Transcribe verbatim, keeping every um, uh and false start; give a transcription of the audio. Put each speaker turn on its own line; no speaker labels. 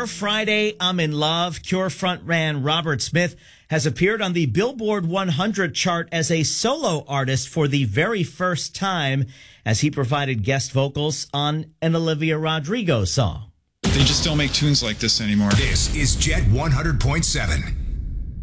Cure Friday, I'm in Love. Cure frontman Robert Smith has appeared on the Billboard one hundred chart as a solo artist for the very first time as he provided guest vocals on an Olivia Rodrigo song.
They just don't make tunes like this anymore.
This is Jet one hundred point seven.